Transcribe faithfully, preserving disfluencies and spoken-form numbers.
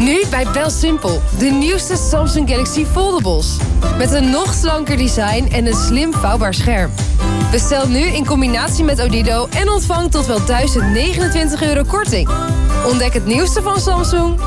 Nu bij BelSimpel, de nieuwste Samsung Galaxy Foldables. Met een nog slanker design en een slim vouwbaar scherm. Bestel nu in combinatie met Odido en ontvang tot wel duizend negenentwintig euro korting. Ontdek het nieuwste van Samsung